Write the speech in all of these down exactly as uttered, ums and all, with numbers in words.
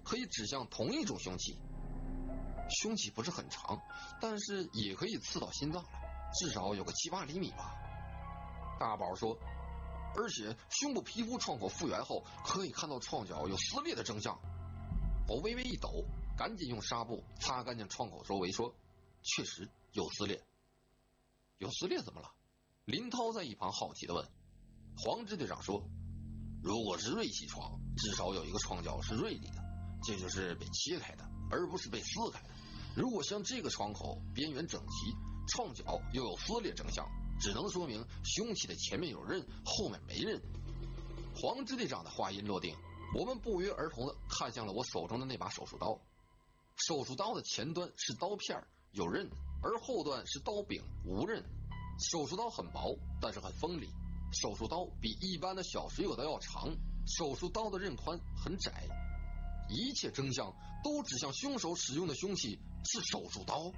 可以指向同一种凶器。凶器不是很长，但是也可以刺到心脏了，至少有个七八厘米吧。大宝说，而且胸部皮肤创口复原后，可以看到创角有撕裂的征象。我微微一抖，赶紧用纱布擦干净创口周围，说，确实有撕裂。有撕裂怎么了？林涛在一旁好奇地问。黄支队长说，如果是锐器创，至少有一个创角是锐利的，这就是被切开的，而不是被撕开的。如果像这个创口边缘整齐，创角又有撕裂征象，只能说明凶器的前面有刃，后面没刃。黄支队长的话音落定，我们不约而同地看向了我手中的那把手术刀。手术刀的前端是刀片，有刃，而后段是刀柄，无刃。手术刀很薄，但是很锋利。手术刀比一般的小水果刀要长，手术刀的刃宽很窄。一切征象都指向凶手使用的凶器是手术刀。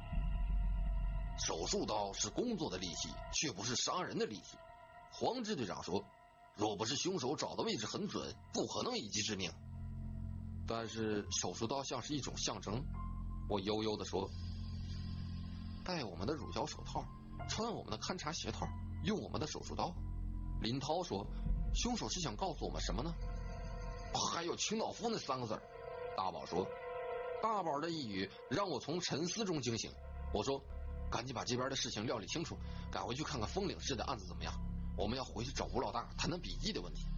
手术刀是工作的利器，却不是杀人的利器。黄支队长说，若不是凶手找的位置很准，不可能一击致命。但是手术刀像是一种象征。我悠悠地说，戴我们的乳胶手套，穿我们的勘察鞋套，用我们的手术刀。林涛说，凶手是想告诉我们什么呢？还有清道夫那三个字。大宝说。大宝的一语让我从沉思中惊醒。我说，赶紧把这边的事情料理清楚，赶回去看看枫岭市的案子怎么样，我们要回去找吴老大谈谈笔记的问题。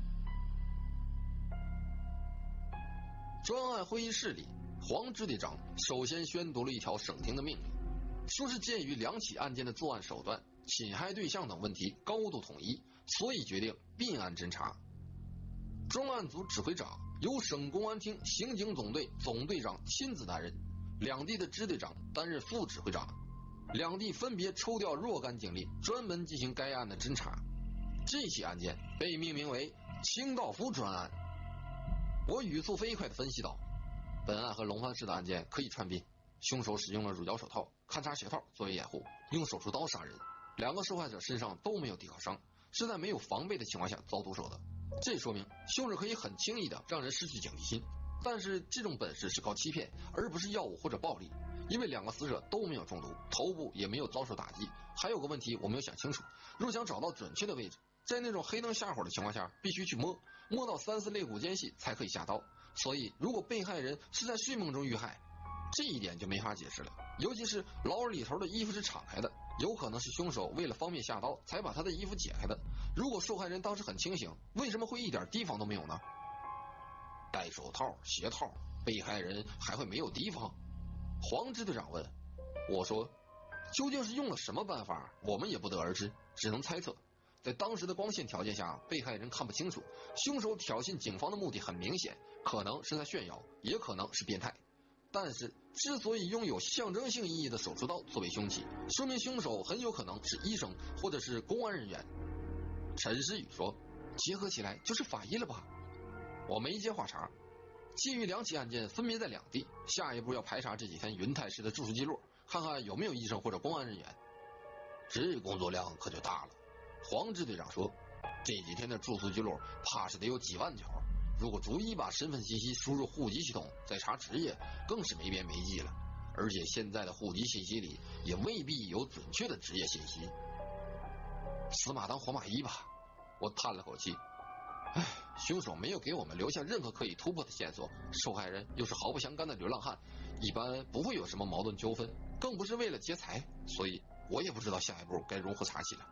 专案会议室里，黄支队长首先宣读了一条省厅的命令，说是鉴于两起案件的作案手段、侵害对象等问题高度统一，所以决定并案侦查。专案组指挥长由省公安厅刑警总队总队长亲自担任，两地的支队长担任副指挥长，两地分别抽调若干警力专门进行该案的侦查。这起案件被命名为清道夫专案。我语速飞快地分析道，本案和龙帆市的案件可以串并，凶手使用了乳胶手套、勘察鞋套作为掩护，用手术刀杀人，两个受害者身上都没有抵抗伤，是在没有防备的情况下遭毒手的。这说明凶手可以很轻易地让人失去警惕心，但是这种本事是靠欺骗，而不是药物或者暴力。因为两个死者都没有中毒，头部也没有遭受打击。还有个问题我没有想清楚，若想找到准确的位置，在那种黑灯瞎火的情况下必须去摸，摸到三四肋骨间隙才可以下刀。所以如果被害人是在睡梦中遇害，这一点就没法解释了。尤其是牢里头的衣服是敞开的，有可能是凶手为了方便下刀才把他的衣服解开的。如果受害人当时很清醒，为什么会一点提防都没有呢？戴手套、鞋套，被害人还会没有提防？黄支队长问。我说，究竟是用了什么办法，我们也不得而知，只能猜测。在当时的光线条件下，被害人看不清楚，凶手挑衅警方的目的很明显，可能是在炫耀，也可能是变态。但是之所以拥有象征性意义的手术刀作为凶器，说明凶手很有可能是医生或者是公安人员。陈诗雨说，结合起来就是法医了吧？我没接话茬。基于两起案件分别在两地，下一步要排查这几天云泰市的住宿记录，看看有没有医生或者公安人员。这工作量可就大了。黄支队长说，这几天的住宿记录怕是得有几万条，如果逐一把身份信息输入户籍系统，再查职业，更是没边没际了。而且现在的户籍信息里也未必有准确的职业信息。死马当活马医吧。我叹了口气，唉，凶手没有给我们留下任何可以突破的线索，受害人又是毫不相干的流浪汉，一般不会有什么矛盾纠纷，更不是为了劫财，所以我也不知道下一步该如何查起了。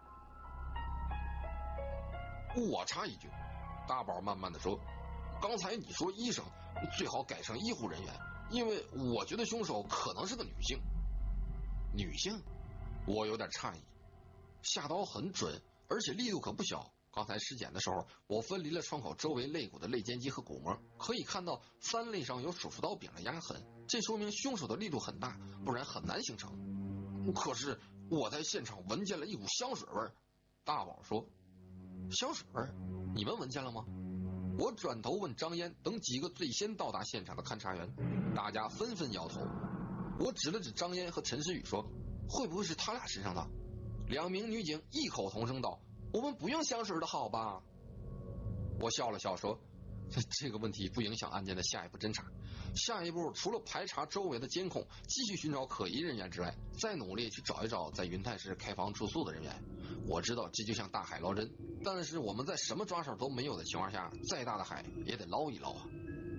我插一句，大宝慢慢地说，刚才你说医生，最好改成医护人员，因为我觉得凶手可能是个女性。女性？我有点诧异。下刀很准，而且力度可不小。刚才尸检的时候，我分离了创口周围肋骨的肋间肌和骨膜，可以看到三肋上有手术刀柄的压痕，这说明凶手的力度很大，不然很难形成。可是我在现场闻见了一股香水味。大宝说，香水味？你们闻见了吗？我转头问张嫣等几个最先到达现场的勘察员，大家纷纷摇头。我指了指张嫣和陈诗雨说，会不会是他俩身上的？两名女警异口同声道，我们不用香水的好吧？我笑了笑说， 这这个问题不影响案件的下一步侦查。下一步除了排查周围的监控，继续寻找可疑人员之外，再努力去找一找在云泰市开房住宿的人员。我知道这就像大海捞针，但是我们在什么抓手都没有的情况下，再大的海也得捞一捞啊。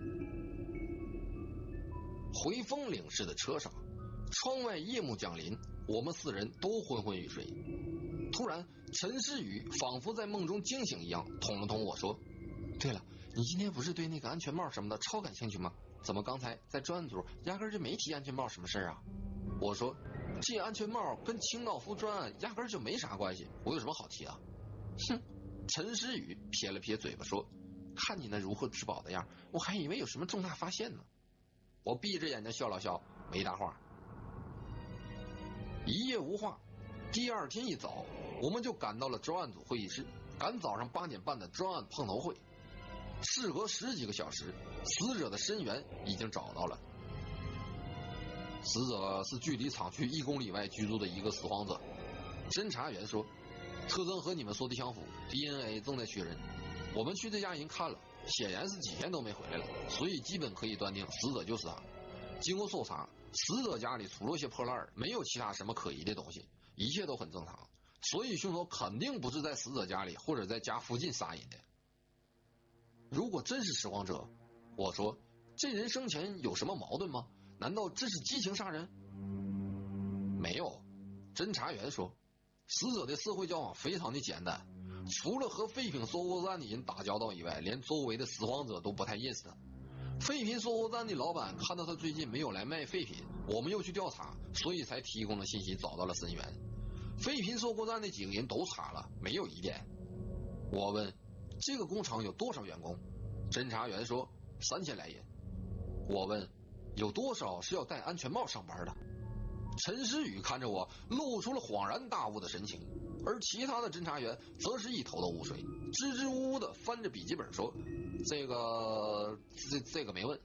回风岭市的车上，窗外夜幕降临，我们四人都昏昏欲睡。突然，陈诗雨仿佛在梦中惊醒一样，捅了捅我说：“对了，你今天不是对那个安全帽什么的超感兴趣吗？怎么刚才在专案组压根就没提安全帽什么事啊？”我说：“这安全帽跟清道夫专案压根就没啥关系，我有什么好提啊？”哼！陈诗雨撇了撇嘴巴说：“看你那如获至宝的样，我还以为有什么重大发现呢。”我闭着眼睛笑了笑，没搭话。一夜无话。第二天一早，我们就赶到了专案组会议室，赶早上八点半的专案碰头会。事隔十几个小时，死者的身源已经找到了。死者是距离厂区一公里外居住的一个死亡者。侦查员说，特征和你们说的相符 ，D N A 正在确认。我们去这家人看了，显然是几天都没回来了，所以基本可以断定死者就是他。经过搜查，死者家里除了些破烂，没有其他什么可疑的东西，一切都很正常，所以凶手肯定不是在死者家里或者在家附近杀人的。如果真是拾荒者，我说，这人生前有什么矛盾吗？难道这是激情杀人？没有。侦查员说，死者的社会交往非常的简单，除了和废品收购站的人打交道以外，连周围的拾荒者都不太认识他。废品收购站的老板看到他最近没有来卖废品，我们又去调查，所以才提供了信息，找到了身源。废品收购站的几个人都查了，没有疑点。我问，这个工厂有多少员工？侦查员说三千来人。我问，有多少是要戴安全帽上班的？陈诗雨看着我，露出了恍然大悟的神情，而其他的侦查员则是一头的雾水，支支吾吾的翻着笔记本说，这个这这个没问。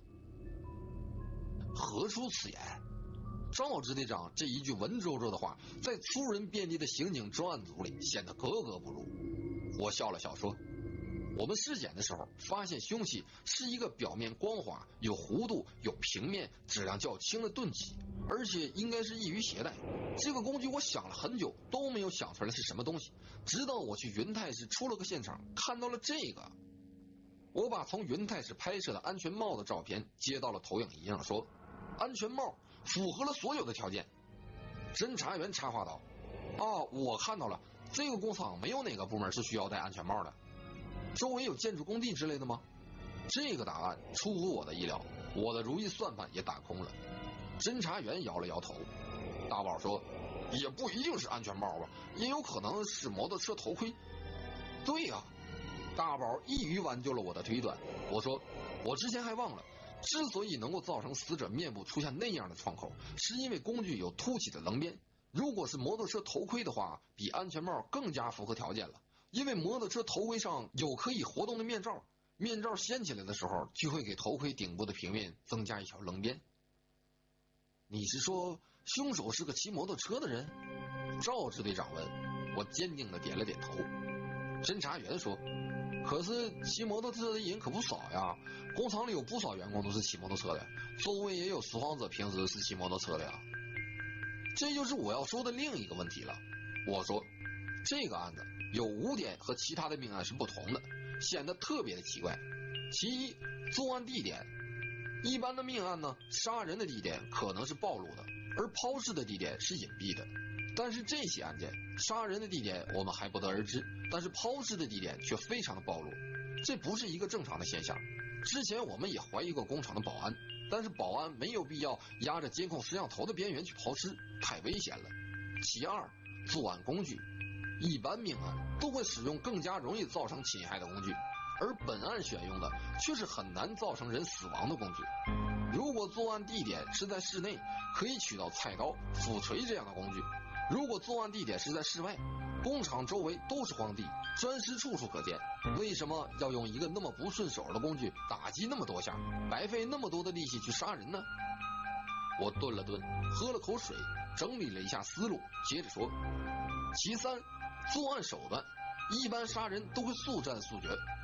何出此言？赵支队长这一句文绉绉的话，在粗人遍地的刑警专案组里显得格格不入。我笑了笑说，我们尸检的时候发现凶器是一个表面光滑、有弧度、有平面、质量较轻的钝器，而且应该是易于携带。这个工具我想了很久都没有想出来是什么东西，直到我去云泰市出了个现场，看到了这个。我把从云泰市拍摄的安全帽的照片接到了投影仪上，说安全帽符合了所有的条件。侦查员插话道，啊，我看到了，这个工厂没有哪个部门是需要戴安全帽的。周围有建筑工地之类的吗？这个答案出乎我的意料，我的如意算盘也打空了。侦查员摇了摇头。大宝说，也不一定是安全帽吧，也有可能是摩托车头盔。对呀、啊，大宝一语挽救了我的推断。我说，我之前还忘了，之所以能够造成死者面部出现那样的创口，是因为工具有凸起的棱边。如果是摩托车头盔的话，比安全帽更加符合条件了。因为摩托车头盔上有可以活动的面罩，面罩掀起来的时候，就会给头盔顶部的平面增加一条棱边。你是说凶手是个骑摩托车的人？赵支队长问。我坚定地点了点头。侦查员说，可是骑摩托车的人可不少呀，工厂里有不少员工都是骑摩托车的，周围也有拾荒者平时是骑摩托车的呀。这就是我要说的另一个问题了。我说，这个案子有五点和其他的命案是不同的，显得特别的奇怪。其一，作案地点。一般的命案呢，杀人的地点可能是暴露的，而抛尸的地点是隐蔽的。但是这起案件，杀人的地点我们还不得而知，但是抛尸的地点却非常的暴露，这不是一个正常的现象。之前我们也怀疑过工厂的保安，但是保安没有必要压着监控摄像头的边缘去抛尸，太危险了。其二，作案工具。一般命案都会使用更加容易造成侵害的工具，而本案选用的却是很难造成人死亡的工具。如果作案地点是在室内，可以取到菜刀、斧锤这样的工具；如果作案地点是在室外，工厂周围都是荒地，砖石处处可见，为什么要用一个那么不顺手的工具打击那么多下，白费那么多的力气去杀人呢？我顿了顿，喝了口水，整理了一下思路，接着说，其三，作案手段。一般杀人都会速战速决，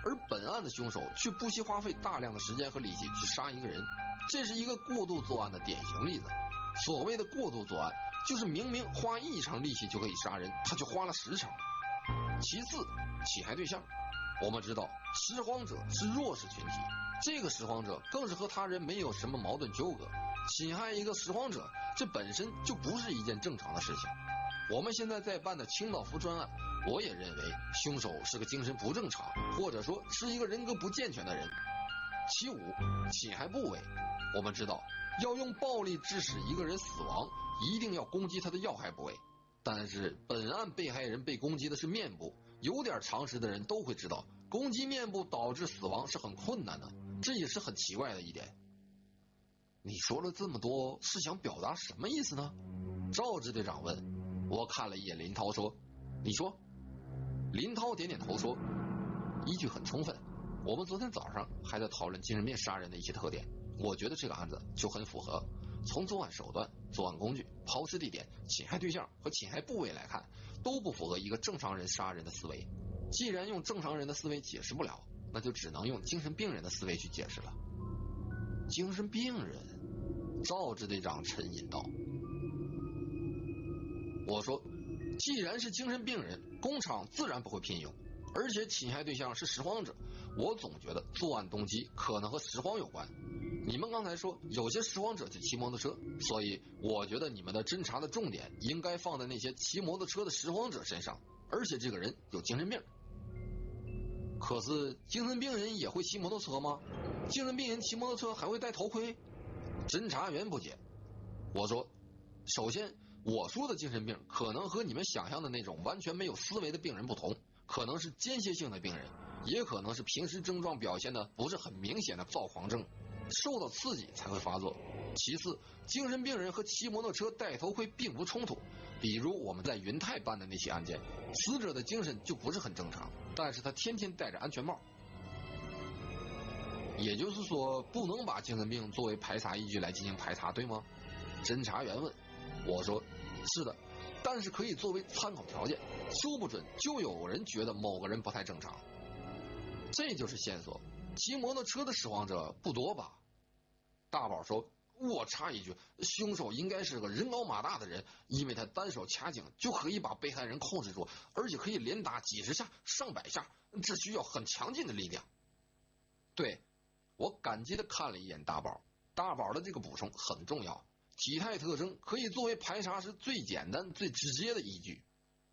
而本案的凶手却不惜花费大量的时间和力气去杀一个人，这是一个过度作案的典型例子。所谓的过度作案，就是明明花一成力气就可以杀人，他却花了十成。其次，侵害对象，我们知道拾荒者是弱势群体，这个拾荒者更是和他人没有什么矛盾纠葛，侵害一个拾荒者，这本身就不是一件正常的事情。我们现在在办的清道夫专案，我也认为凶手是个精神不正常，或者说是一个人格不健全的人。其五，侵害部位，我们知道要用暴力致使一个人死亡，一定要攻击他的要害部位，但是本案被害人被攻击的是面部，有点常识的人都会知道，攻击面部导致死亡是很困难的，这也是很奇怪的一点。你说了这么多，是想表达什么意思呢？赵支队长问。我看了一眼林涛说，你说。林涛点点头说，依据很充分，我们昨天早上还在讨论精神病杀人的一些特点，我觉得这个案子就很符合。从作案手段、作案工具、抛尸地点、侵害对象和侵害部位来看，都不符合一个正常人杀人的思维。既然用正常人的思维解释不了，那就只能用精神病人的思维去解释了。精神病人？赵支队长沉吟道。我说，既然是精神病人，工厂自然不会聘用，而且侵害对象是拾荒者，我总觉得作案动机可能和拾荒有关。你们刚才说有些拾荒者去骑摩托车，所以我觉得你们的侦查的重点应该放在那些骑摩托车的拾荒者身上，而且这个人有精神病。可是精神病人也会骑摩托车吗？精神病人骑摩托车还会戴头盔？侦查员不解。我说，首先我说的精神病可能和你们想象的那种完全没有思维的病人不同，可能是间歇性的病人，也可能是平时症状表现的不是很明显的躁狂症，受到刺激才会发作。其次，精神病人和骑摩托车戴头盔并不冲突，比如我们在云泰办的那起案件，死者的精神就不是很正常，但是他天天戴着安全帽。也就是说，不能把精神病作为排查依据来进行排查，对吗？侦查员问。我说，是的，但是可以作为参考条件，说不准就有人觉得某个人不太正常。这就是线索。骑摩托车的拾荒者不多吧？大宝说，我插一句，凶手应该是个人高马大的人，因为他单手掐颈就可以把被害人控制住，而且可以连打几十下上百下，这需要很强劲的力量。对，我感激地看了一眼大宝，大宝的这个补充很重要，体态特征可以作为排查时最简单最直接的依据。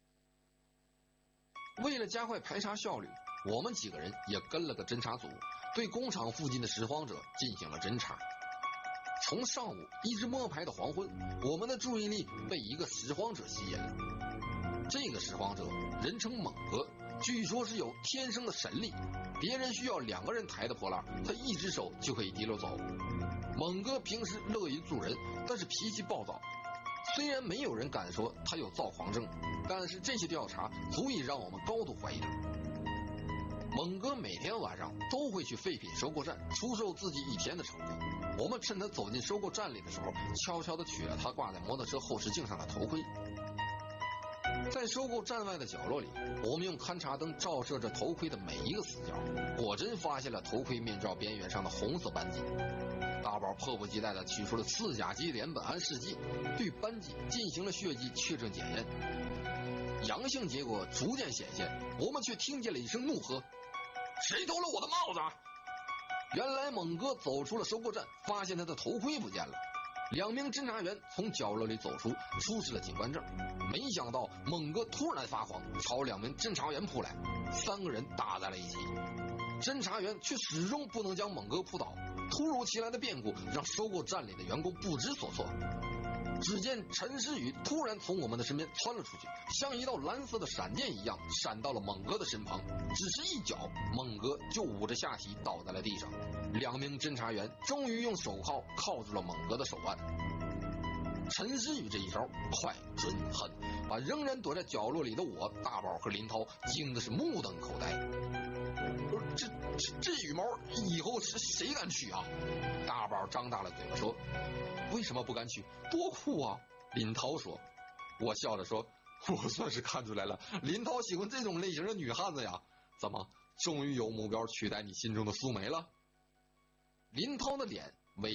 为了加快排查效率，我们几个人也跟了个侦查组，对工厂附近的拾荒者进行了侦查。从上午一直摸排到黄昏，我们的注意力被一个拾荒者吸引了。这个拾荒者人称猛哥，据说是有天生的神力，别人需要两个人抬的破烂，他一只手就可以提溜走。猛哥平时乐于助人，但是脾气暴躁。虽然没有人敢说他有躁狂症，但是这些调查足以让我们高度怀疑他。猛哥每天晚上都会去废品收购站出售自己一天的成果。我们趁他走进收购站里的时候，悄悄地取了他挂在摩托车后视镜上的头盔。在收购站外的角落里，我们用勘察灯照射着头盔的每一个死角，果真发现了头盔面罩边缘上的红色斑迹。大宝迫不及待地取出了次甲基联苯胺试剂，对斑迹进行了血迹确证检验。阳性结果逐渐显现，我们却听见了一声怒喝：谁偷了我的帽子？原来猛哥走出了收购站，发现他的头盔不见了。两名侦查员从角落里走出，出示了警官证。没想到猛哥突然发狂，朝两名侦查员扑来，三个人打在了一起。侦查员却始终不能将猛哥扑倒。突如其来的变故让收购站里的员工不知所措。只见陈诗雨突然从我们的身边窜了出去，像一道蓝色的闪电一样闪到了猛哥的身旁，只是一脚，猛哥就捂着下体倒在了地上。两名侦查员终于用手铐铐住了猛哥的手腕。陈诗雨这一招快准狠，把仍然躲在角落里的我、大宝和林涛惊的是目瞪口呆。这这这羽毛以后是谁敢取啊？大宝张大了嘴巴说。为什么不敢取？多酷啊！林涛说。我笑着说，我算是看出来了，林涛喜欢这种类型的女汉子呀。怎么终于有目标取代你心中的苏梅了。林涛的脸